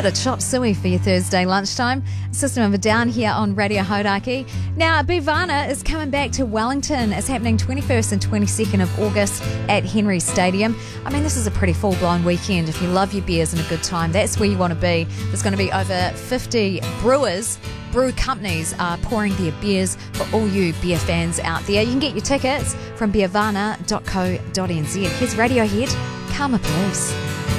bit of chop suey for your Thursday lunchtime. System of a Down here on Radio Hauraki. Now, Beervana is coming back to Wellington. It's happening 21st and 22nd of August at Henry Stadium. I mean, this is a pretty full-blown weekend. If you love your beers and a good time, that's where you want to be. There's going to be over 50 brew companies are pouring their beers for all you beer fans out there. You can get your tickets from beervana.co.nz. Here's Radiohead, Karma Police.